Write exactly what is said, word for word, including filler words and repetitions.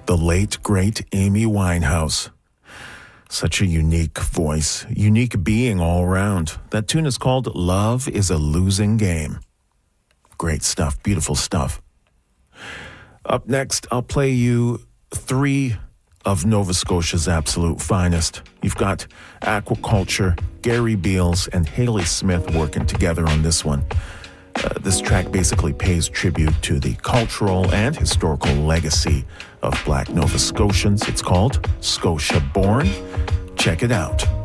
the late, great Amy Winehouse. Such a unique voice, unique being all around. That tune is called Love is a Losing Game. Great stuff, beautiful stuff. Up next, I'll play you three of Nova Scotia's absolute finest. You've got Aquaculture, Gary Beals, and Haley Smith working together on this one. Uh, this track basically pays tribute to the cultural and historical legacy of Black Nova Scotians. It's called Scotia Born. Check it out.